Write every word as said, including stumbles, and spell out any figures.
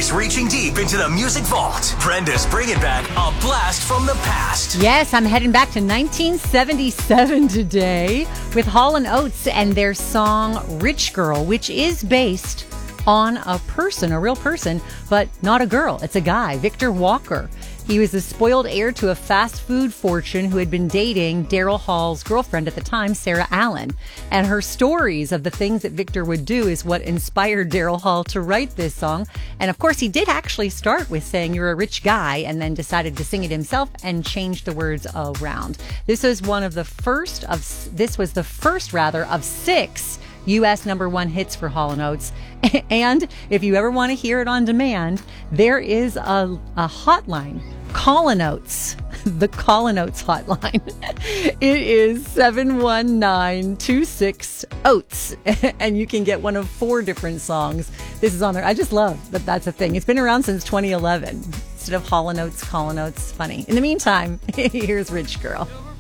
She's reaching deep into the music vault. Brenda's bringing back a blast from the past. Yes, I'm heading back to nineteen seventy-seven today with Hall and Oates and their song Rich Girl, which is based on a person, a real person, but not a girl. It's a guy, Victor Walker. He was the spoiled heir to a fast food fortune who had been dating Daryl Hall's girlfriend at the time, Sarah Allen. And her stories of the things that Victor would do is what inspired Daryl Hall to write this song. And of course, he did actually start with saying, "You're a rich guy," and then decided to sing it himself and change the words around. This was one of the first of, this was the first rather of six U S number one hits for Hall and Oates. And if you ever want to hear it on demand, there is a, a hotline, Call and Oates, the Call and Oates hotline. It is seven one nine two six Oates, and you can get one of four different songs. This is on there. I just love that that's a thing. It's been around since twenty eleven. Instead of Hall and Oates, Call and Oates, funny. In the meantime, here's Rich Girl.